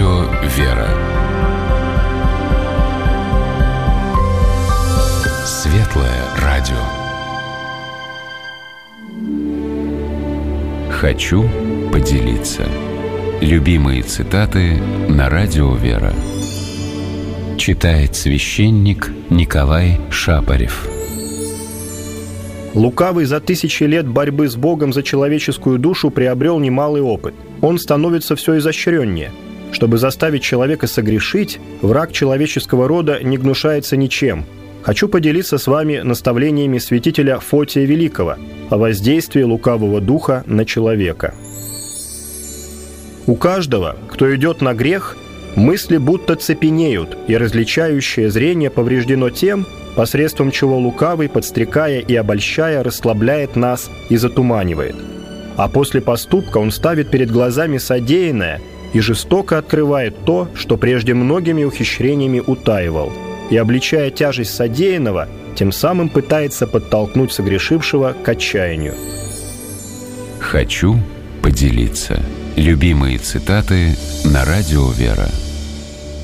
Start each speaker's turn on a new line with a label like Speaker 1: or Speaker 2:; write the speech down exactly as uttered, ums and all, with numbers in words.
Speaker 1: радио «Вера». Светлое радио. Хочу поделиться. Любимые цитаты на радио «Вера». Читает священник Николай Шапорев.
Speaker 2: Лукавый за тысячи лет борьбы с Богом за человеческую душу приобрел немалый опыт. Он становится все изощреннее. Чтобы заставить человека согрешить, враг человеческого рода не гнушается ничем. Хочу поделиться с вами наставлениями святителя Фотия Великого о воздействии лукавого духа на человека. У каждого, кто идет на грех, мысли будто цепенеют, и различающее зрение повреждено тем, посредством чего лукавый, подстрекая и обольщая, расслабляет нас и затуманивает. А после поступка он ставит перед глазами содеянное и жестоко открывает то, что прежде многими ухищрениями утаивал, и, обличая тяжесть содеянного, тем самым пытается подтолкнуть согрешившего к отчаянию.
Speaker 1: Хочу поделиться. Любимые цитаты на радио «Вера».